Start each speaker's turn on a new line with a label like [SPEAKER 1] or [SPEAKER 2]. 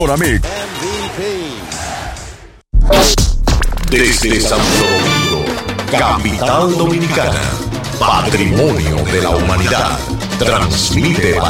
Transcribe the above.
[SPEAKER 1] Mix. Desde Santo Domingo, capital dominicana, patrimonio de la humanidad, transmite para